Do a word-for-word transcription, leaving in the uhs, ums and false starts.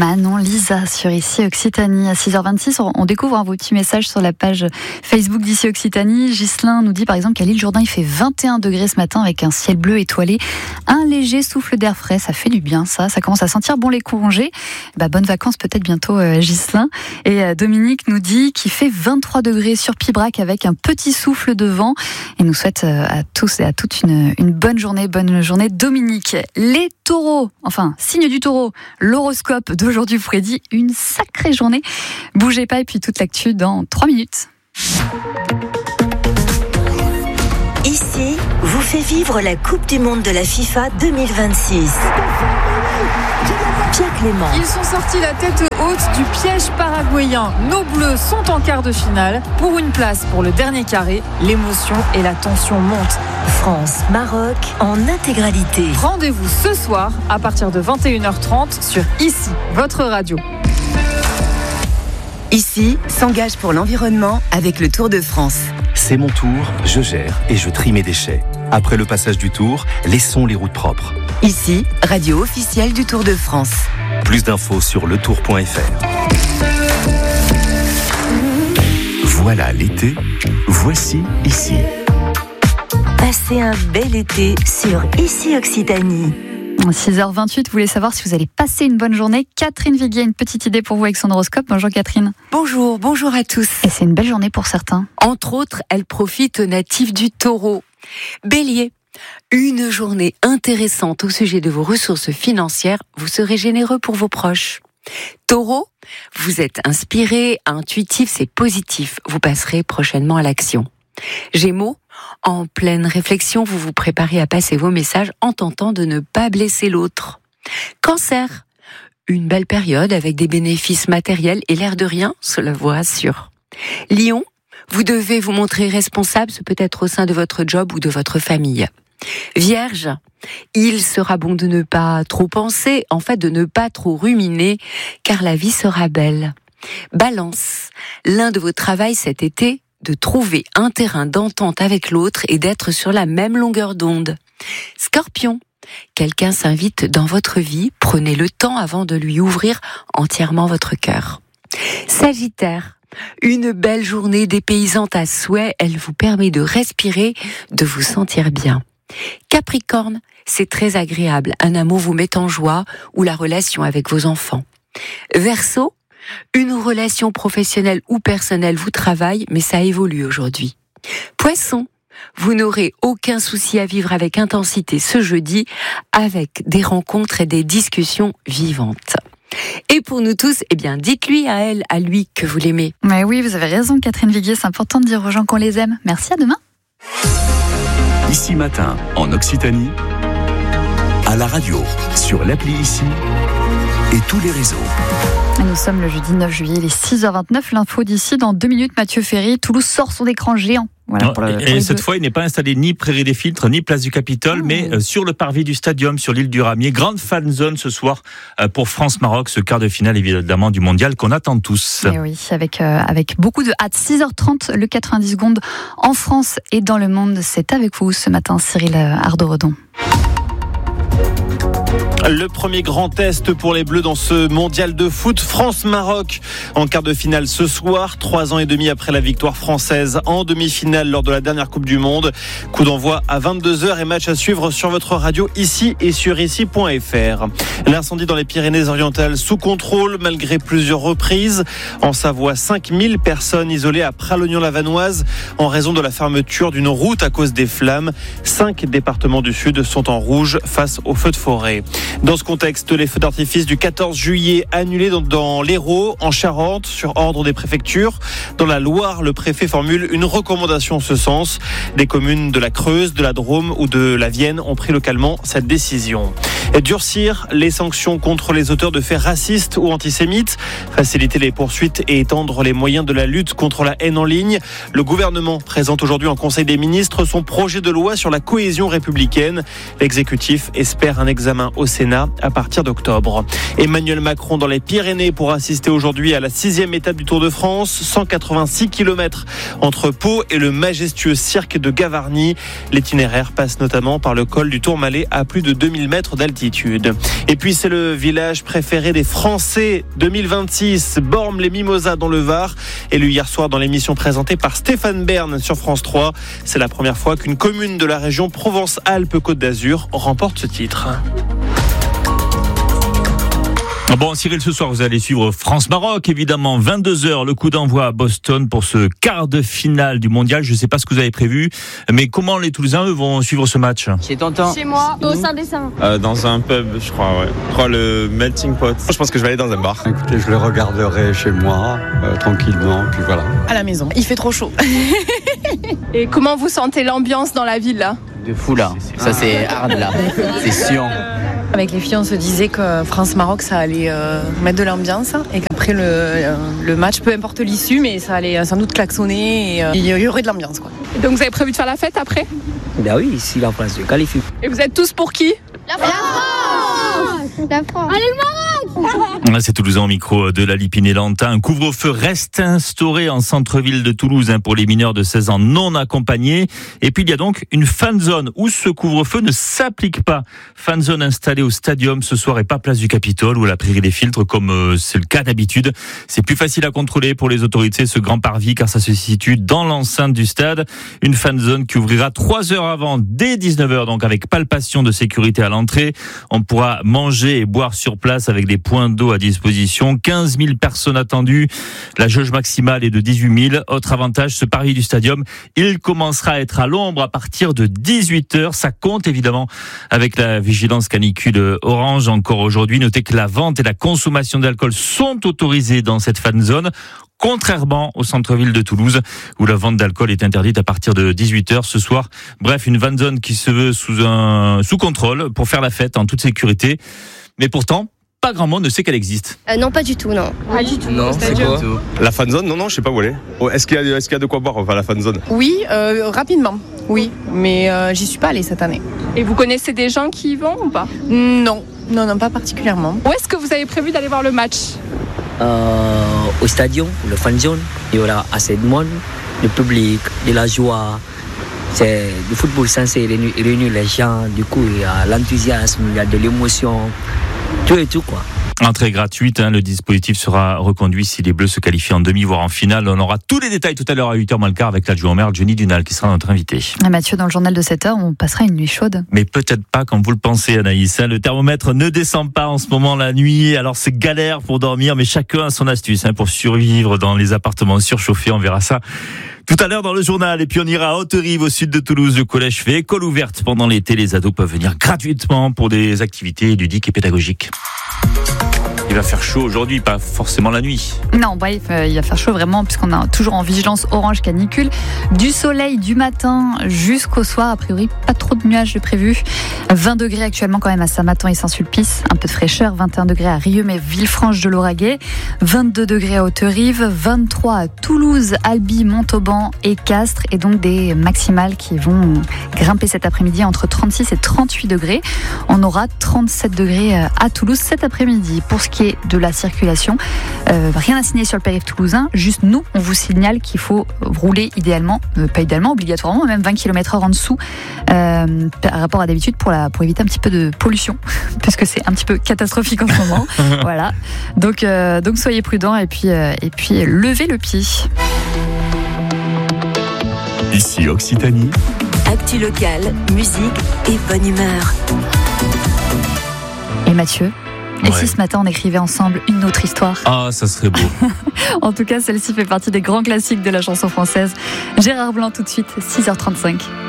Manon Lisa sur Ici Occitanie à six heures vingt-six. On découvre hein, vos petits messages sur la page Facebook d'Ici Occitanie. Ghislain nous dit par exemple qu'à l'île Jourdain il fait vingt et un degrés ce matin avec un ciel bleu étoilé. Un léger souffle d'air frais, ça fait du bien ça. Ça commence à sentir bon les congés. Bah, bonnes vacances peut-être bientôt euh, Ghislain. Et euh, Dominique nous dit qu'il fait vingt-trois degrés sur Pibrac avec un petit souffle de vent. Et nous souhaite euh, à tous et à toutes une, une bonne journée. Bonne journée Dominique. Les taureaux, enfin signe du taureau, l'horoscope d'aujourd'hui vous prédit une sacrée journée. Bougez pas et puis toute l'actu dans trois minutes. Ici vous fait vivre la Coupe du Monde de la FIFA deux mille vingt-six. Pierre Clément. Ils sont sortis la tête haute du piège paraguayen. Nos Bleus sont en quart de finale pour une place pour le dernier carré. L'émotion et la tension montent. France-Maroc en intégralité. Rendez-vous ce soir à partir de vingt et une heures trente sur Ici, votre radio. Ici s'engage pour l'environnement avec le Tour de France. C'est mon tour, je gère et je trie mes déchets. Après le passage du Tour, laissons les routes propres. Ici, radio officielle du Tour de France. Plus d'infos sur le tour point f r. Voilà l'été, voici Ici. Passez un bel été sur Ici Occitanie. six heures vingt-huit, vous voulez savoir si vous allez passer une bonne journée. Catherine Viguier a une petite idée pour vous avec son horoscope. Bonjour Catherine. Bonjour, bonjour à tous. Et c'est une belle journée pour certains. Entre autres, elle profite aux natifs du Taureau. Bélier, une journée intéressante au sujet de vos ressources financières. Vous serez généreux pour vos proches. Taureau, vous êtes inspiré, intuitif, c'est positif. Vous passerez prochainement à l'action. Gémeaux, en pleine réflexion, vous vous préparez à passer vos messages en tentant de ne pas blesser l'autre. Cancer, une belle période avec des bénéfices matériels et l'air de rien, cela vous rassure. Lion, vous devez vous montrer responsable, ce peut être au sein de votre job ou de votre famille. Vierge, il sera bon de ne pas trop penser, en fait de ne pas trop ruminer, car la vie sera belle. Balance, l'un de vos travails cet été, de trouver un terrain d'entente avec l'autre et d'être sur la même longueur d'onde. Scorpion, quelqu'un s'invite dans votre vie, prenez le temps avant de lui ouvrir entièrement votre cœur. Sagittaire, une belle journée dépaysante à souhait, elle vous permet de respirer, de vous sentir bien. Capricorne, c'est très agréable, un amour vous met en joie ou la relation avec vos enfants. Verseau, une relation professionnelle ou personnelle vous travaille, mais ça évolue aujourd'hui. Poisson, vous n'aurez aucun souci à vivre avec intensité ce jeudi, avec des rencontres et des discussions vivantes. Et pour nous tous, eh bien, dites-lui à elle, à lui, que vous l'aimez. Mais oui, vous avez raison, Catherine Viguier, c'est important de dire aux gens qu'on les aime. Merci, à demain. Ici matin, en Occitanie, à la radio, sur l'appli Ici et tous les réseaux. Nous sommes le jeudi neuf juillet, il est six heures vingt-neuf. L'info d'ici, dans deux minutes, Mathieu Ferry. Toulouse sort son écran géant. Voilà, pour le, et pour cette deux. fois, il n'est pas installé ni Prairie des Filtres, ni Place du Capitole, oh. mais euh, sur le parvis du Stadium, sur l'île du Ramier. Grande fan zone ce soir euh, pour France-Maroc, ce quart de finale évidemment du mondial qu'on attend tous. Et oui, avec, euh, avec beaucoup de hâte. six heures trente, le quatre-vingt-dix secondes en France et dans le monde. C'est avec vous ce matin, Cyril Ardo-Redon. Le premier grand test pour les Bleus dans ce mondial de foot, France-Maroc en quart de finale ce soir, trois ans et demi après la victoire française en demi-finale lors de la dernière Coupe du Monde. Coup d'envoi à vingt-deux heures et match à suivre sur votre radio ici et sur ici point f r. L'incendie dans les Pyrénées-Orientales sous contrôle malgré plusieurs reprises. En Savoie, cinq mille personnes isolées à Pralognan-la-Vanoise en raison de la fermeture d'une route à cause des flammes. Cinq départements du Sud sont en rouge face aux feux de forêt. Dans ce contexte, les feux d'artifice du quatorze juillet annulés dans, dans l'Hérault, en Charente, sur ordre des préfectures. Dans la Loire, le préfet formule une recommandation en ce sens. Des communes de la Creuse, de la Drôme ou de la Vienne ont pris localement cette décision. Et durcir les sanctions contre les auteurs de faits racistes ou antisémites, faciliter les poursuites et étendre les moyens de la lutte contre la haine en ligne. Le gouvernement présente aujourd'hui en Conseil des ministres son projet de loi sur la cohésion républicaine. L'exécutif espère un examen au Sénat à partir d'octobre. Emmanuel Macron dans les Pyrénées pour assister aujourd'hui à la sixième étape du Tour de France. cent quatre-vingt-six kilomètres entre Pau et le majestueux cirque de Gavarnie. L'itinéraire passe notamment par le col du Tourmalet à plus de deux mille mètres d'altitude. Et puis c'est le village préféré des Français deux mille vingt-six, Bormes-les-Mimosas dans le Var, élu hier soir dans l'émission présentée par Stéphane Bern sur France trois. C'est la première fois qu'une commune de la région Provence-Alpes-Côte d'Azur remporte ce titre. Bon, Cyril, ce soir, vous allez suivre France-Maroc, évidemment, vingt-deux heures, le coup d'envoi à Boston pour ce quart de finale du mondial. Je ne sais pas ce que vous avez prévu, mais comment les Toulousains, eux, vont suivre ce match? Chez Tonton. Chez moi, au Saint-Dessin. Euh, dans un pub, je crois, ouais. Je crois le Melting Pot. Je pense que je vais aller dans un bar. Écoutez, je le regarderai chez moi, euh, tranquillement, puis voilà. À la maison. Il fait trop chaud. Et comment vous sentez l'ambiance dans la ville, là? De fou, là. Ça, c'est hard, là. C'est sûr. Avec les filles, on se disait que France-Maroc, ça allait euh, mettre de l'ambiance et qu'après le, euh, le match, peu importe l'issue, mais ça allait sans doute klaxonner et euh, il y aurait de l'ambiance, quoi. Et donc vous avez prévu de faire la fête après? Ben oui, si la France se qualifie. Et vous êtes tous pour qui? La France. La France. Allez le Maroc. C'est Toulousain au micro de la Lipine Lantin. Un couvre-feu reste instauré en centre-ville de Toulouse pour les mineurs de seize ans non accompagnés. Et puis il y a donc une fan zone où ce couvre-feu ne s'applique pas. Fan zone installée au stadium ce soir et pas place du Capitole ou à la Prairie des Filtres comme c'est le cas d'habitude. C'est plus facile à contrôler pour les autorités ce grand parvis car ça se situe dans l'enceinte du stade. Une fan zone qui ouvrira trois heures avant dès dix-neuf heures donc avec palpation de sécurité à l'entrée. On pourra manger et boire sur place avec des points d'eau à disposition. quinze mille personnes attendues. La jauge maximale est de dix-huit mille. Autre avantage, ce parvis du stadium, il commencera à être à l'ombre à partir de dix-huit heures. Ça compte évidemment avec la vigilance canicule orange encore aujourd'hui. Notez que la vente et la consommation d'alcool sont autorisées dans cette fan zone. Contrairement au centre-ville de Toulouse, où la vente d'alcool est interdite à partir de dix-huit heures ce soir. Bref, une fan zone qui se veut sous un, sous contrôle pour faire la fête en toute sécurité. Mais pourtant, pas grand monde ne sait qu'elle existe. Euh, non, pas du tout, non. Pas du tout. Non, c'est quoi? La fan zone? Non, non, je sais pas où elle est. Oh, est-ce qu'il y a, est-ce qu'il y a de quoi boire, enfin, la fan zone? Oui, euh, rapidement. Oui, mais euh, j'y suis pas allée cette année. Et vous connaissez des gens qui y vont ou pas? Non, non, non, pas particulièrement. Où est-ce que vous avez prévu d'aller voir le match? Euh, au stadium, le fan zone, il y aura assez de monde, le public, de la joie. C'est du football censé réunir les gens, du coup il y a l'enthousiasme, il y a de l'émotion, tout et tout quoi. Entrée gratuite, hein, le dispositif sera reconduit si les Bleus se qualifient en demi, voire en finale. On aura tous les détails tout à l'heure à huit heures moins le quart avec l'adjoint au maire Jenny Dunal qui sera notre invité. Et Mathieu, dans le journal de sept heures, on passera une nuit chaude. Mais peut-être pas comme vous le pensez Anaïs. Le thermomètre ne descend pas en ce moment la nuit, alors c'est galère pour dormir, mais chacun a son astuce hein, pour survivre dans les appartements surchauffés. On verra ça tout à l'heure dans le journal. Et puis on ira à Haute-Rive, au sud de Toulouse. Le collège fait école ouverte pendant l'été. Les ados peuvent venir gratuitement pour des activités ludiques et pédagogiques. Il va faire chaud aujourd'hui, pas forcément la nuit. Non, bref, il va faire chaud vraiment puisqu'on est toujours en vigilance orange canicule. Du soleil du matin jusqu'au soir, a priori pas trop de nuages prévus. vingt degrés actuellement quand même à Saint-Matan et Saint-Sulpice, un peu de fraîcheur. vingt et un degrés à Rieux mais Villefranche de Lauragais. vingt-deux degrés à Haute-Rive, vingt-trois à Toulouse, Albi, Montauban et Castres. Et donc des maximales qui vont grimper cet après-midi entre trente-six et trente-huit degrés. On aura trente-sept degrés à Toulouse cet après-midi. Pour ce qui est de la circulation, euh, rien à signer sur le périph' toulousain, juste nous on vous signale qu'il faut rouler idéalement, euh, pas idéalement, obligatoirement, même vingt kilomètres heure en dessous euh, par rapport à d'habitude pour, la, pour éviter un petit peu de pollution puisque c'est un petit peu catastrophique en ce moment. Voilà, donc, euh, donc soyez prudents et puis, euh, et puis levez le pied. Ici Occitanie. Actu locale, musique et bonne humeur. Et Mathieu, et ouais. si ce matin on écrivait ensemble une autre histoire? Ah, ça serait beau. En tout cas, celle-ci fait partie des grands classiques de la chanson française. Gérard Blanc tout de suite, six heures trente-cinq.